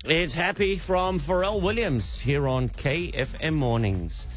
It's Happy from Pharrell Williams here on KFM Mornings.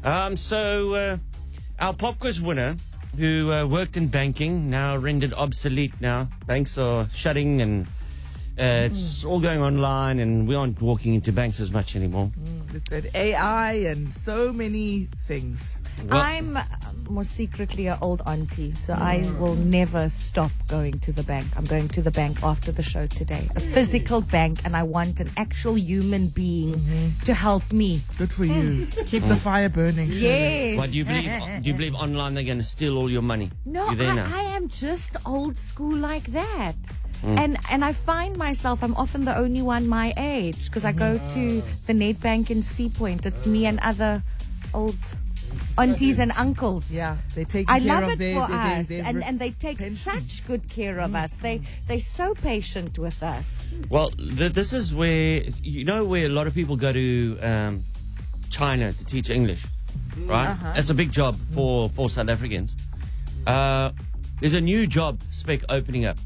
So our pop quiz winner, who worked in banking, now rendered obsolete now. Banks are shutting and it's all going online and we aren't walking into banks as much anymore. With that AI and so many things. Well, I'm more secretly an old auntie, so I will never stop going to the bank. I'm going to the bank after the show today. A physical bank, and I want an actual human being to help me. Good for you. Keep the fire burning. Yes. But do you believe online they're going to steal all your money? No, You're there now. I am just old school like that. And I find myself, I'm often the only one my age because I go to the Net Bank in Sea Point. It's me and other old aunties and uncles. Yeah, they take I care love of it their, for their, us, their and they take pension. such good care of us. They're so patient with us. Well, this is where, where a lot of people go to China to teach English, right? It's a big job for South Africans. There's a new job spec opening up.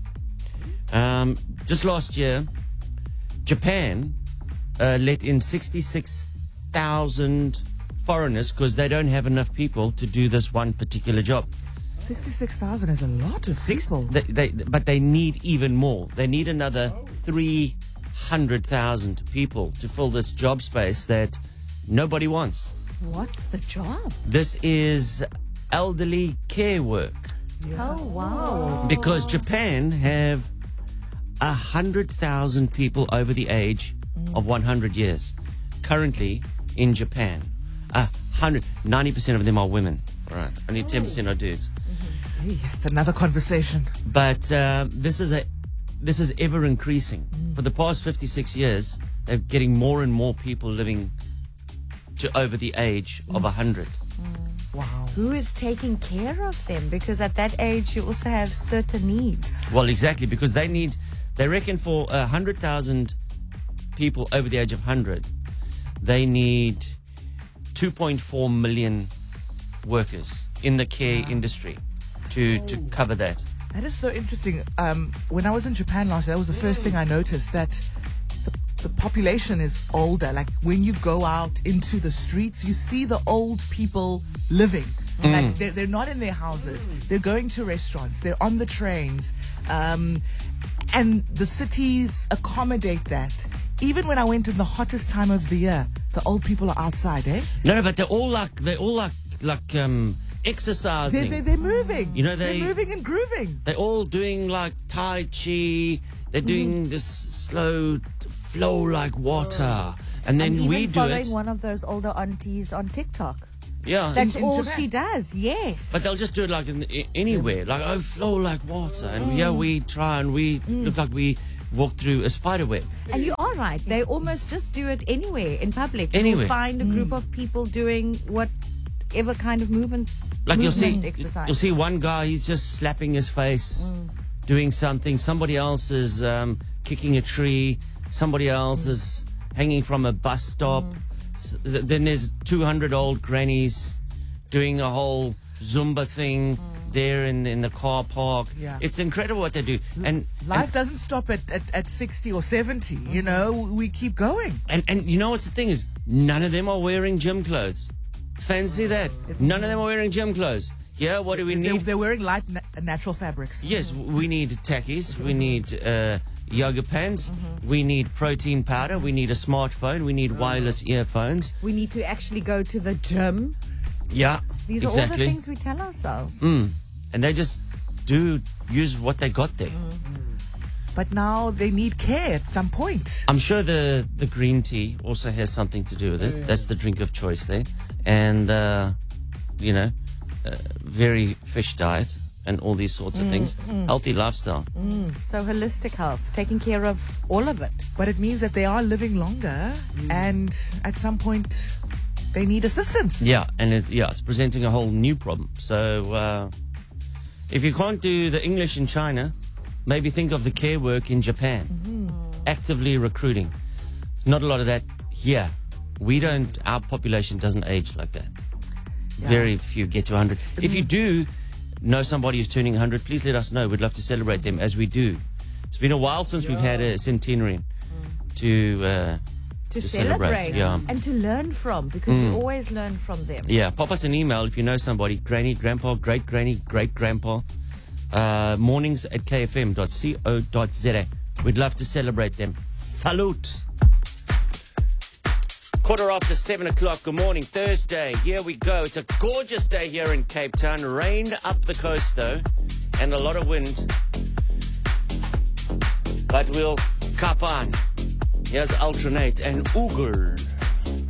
Just last year, Japan let in 66,000 foreigners because they don't have enough people to do this one particular job. 66,000 is a lot of people. But they need even more. They need another 300,000 people to fill this job space that nobody wants. What's the job? This is elderly care work. Oh, wow. Because Japan have 100,000 people over the age of 100 years. Currently, in Japan, 90% of them are women. Right, only 10% are dudes. Hey, that's another conversation. But this is ever increasing. For the past 56 years, they're getting more and more people living to over the age of 100. Wow. Who is taking care of them? Because at that age, you also have certain needs. Well, exactly, because they reckon for 100,000 people over the age of 100, they need 2.4 million workers in the care industry to cover that. That is so interesting. When I was in Japan last year, that was the first thing I noticed, that the population is older. Like when you go out into the streets, you see the old people living. Like they're not in their houses. They're going to restaurants. They're on the trains. And the cities accommodate that. Even when I went in the hottest time of the year, the old people are outside, eh? No, but they're all like exercising. They're moving. They're moving and grooving. They're all doing like Tai Chi. They're doing this slow flow like water. And then I'm we even do following it. one of those older aunties on TikTok. Yeah. That's in all Japan. she does, yes. But they'll just do it like anywhere. Like, flow like water. And here we try and we look like we walk through a spider web. And you are right. They almost just do it anywhere in public. Anywhere. You'll find a group of people doing whatever kind of movement Like exercise. you'll see one guy, he's just slapping his face, doing something. Somebody else is kicking a tree. Somebody else is hanging from a bus stop. Then there's 200 old grannies doing a whole Zumba thing there in the car park. Yeah. It's incredible what they do. And Life doesn't stop at 60 or 70. We keep going. And you know what's the thing is, none of them are wearing gym clothes. Fancy that. None of them are wearing gym clothes. Yeah, what do we need? They're wearing light natural fabrics. Yes, we need tackies. We need yoga pants. We need protein powder. We need a smartphone. We need wireless earphones. We need to actually go to the gym. Yeah, These are exactly. all the things we tell ourselves. And they just do use what they got there. But now they need care at some point. I'm sure the green tea also has something to do with it. That's the drink of choice there. And, very fish diet and all these sorts of things. Healthy lifestyle. So holistic health, taking care of all of it. But it means that they are living longer, and at some point they need assistance. Yeah, and it's presenting a whole new problem. So if you can't do the English in China, maybe think of the care work in Japan. Actively recruiting. Not a lot of that here. Our population doesn't age like that. Yeah. Very few get to 100. If you do know somebody who's turning 100, please let us know. We'd love to celebrate them as we do. It's been a while since we've had a centenarian to celebrate. Yeah. And to learn from, because we always learn from them. Yeah, pop us an email if you know somebody, granny, grandpa, great-granny, great-grandpa, mornings@kfm.co.za. We'd love to celebrate them. Salute. 7:15 o'clock. Good morning, Thursday. Here we go. It's a gorgeous day here in Cape Town. Rain up the coast, though, and a lot of wind. But we'll cap on. Here's Alternate and Oogle.